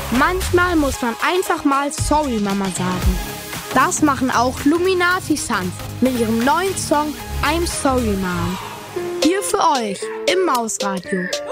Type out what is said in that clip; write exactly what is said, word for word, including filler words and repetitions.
Manchmal muss man einfach mal Sorry Mama sagen. Das machen auch Luminati Sons mit ihrem neuen Song I'm Sorry Mom. Hier für euch im Mausradio.